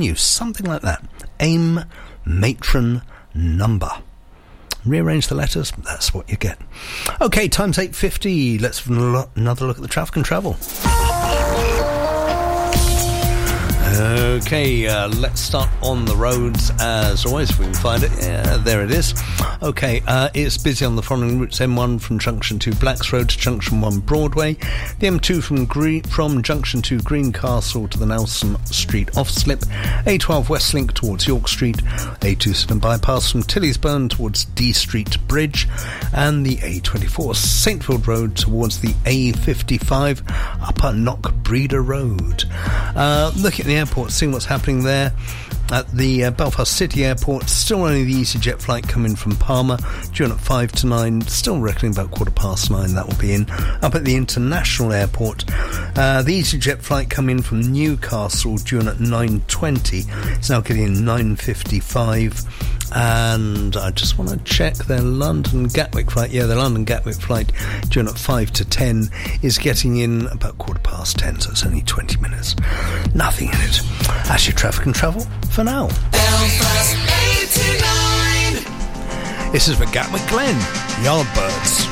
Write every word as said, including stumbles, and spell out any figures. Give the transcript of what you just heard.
menu, something like that. AIM matron number. Rearrange the letters, that's what you get. Okay, time's eight fifty. Let's have another look at the traffic and travel. Okay, uh, let's start on the roads as always, if we can find it. Yeah, there it is. Okay, uh, it's busy on the following routes: M one from Junction two Blacks Road to Junction one Broadway, the M two from Green, from Junction two Greencastle to the Nelson Street off-slip, A twelve Westlink towards York Street, A twenty-seven bypass from Tillysburn towards D Street Bridge, and the A twenty-four Saintfield Road towards the A fifty-five Upper Knockbreeder Road. Uh, look at the airport, seeing what's happening there. At the uh, Belfast City Airport, still only the EasyJet flight coming from Palma, due in at five to nine, still reckoning about quarter past nine that will be in. Up at the International Airport, uh, the EasyJet flight coming from Newcastle, due in at nine twenty, it's now getting in nine fifty-five. And I just want to check their London Gatwick flight. Yeah, their London Gatwick flight, due in at five to ten, is getting in about quarter past ten, so it's only twenty minutes. Nothing in it. That's your traffic and travel for now. Belfast eighty-nine. This is for Gatwick Glen, Yardbirds.